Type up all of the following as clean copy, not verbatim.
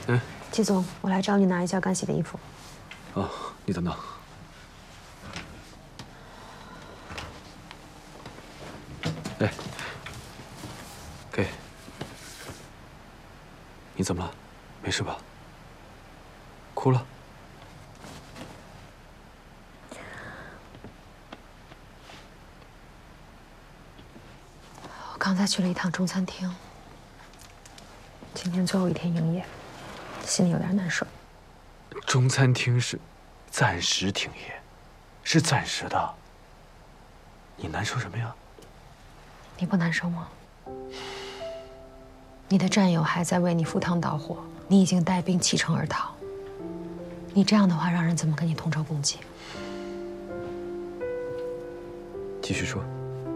嗯， 季总，我来找你拿一下干洗的衣服。 哦，你等等。哎，给。你怎么了？没事吧？哭了？ 我刚才去了一趟中餐厅，今天最后一天营业，心里有点难受。 中餐厅是暂时停业，是暂时的。你难受什么呀？ 你不难受吗？你的战友还在为你赴汤蹈火，你已经带兵弃城而逃。你这样的话，让人怎么跟你同舟共济？ 继续说。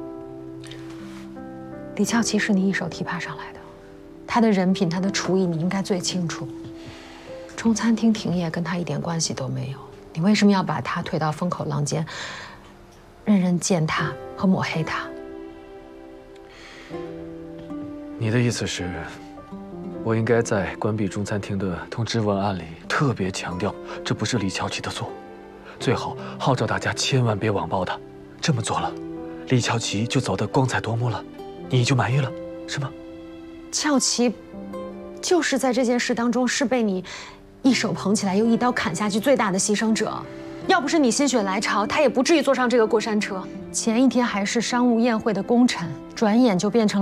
李翘琪是你一手提拔上来的，他的人品、他的厨艺，你应该最清楚。中餐厅停业跟他一点关系都没有，你为什么要把他推到风口浪尖，任人践踏和抹黑他？ 你的意思是，我应该在关闭中餐厅的通知文案里特别强调，这不是李翘琪的错，最好号召大家千万别网暴他。这么做了，李翘琪就走得光彩夺目了，你就满意了，是吗？ 翘琪就是在这件事当中是被你一手捧起来又一刀砍下去最大的牺牲者。要不是你心血来潮，他也不至于坐上这个过山车。前一天还是商务宴会的功臣，转眼就变成了